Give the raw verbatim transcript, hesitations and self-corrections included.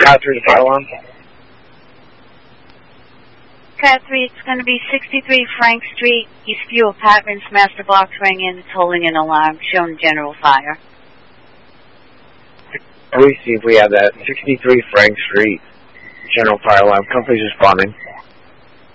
Cat three, fire alarm. Cat three, it's going to be sixty-three Frank Street, Eastview Apartments, master box rang in, tolling an alarm, shown general fire. Please see if we have that. sixty-three Frank Street, general fire alarm. Company's responding.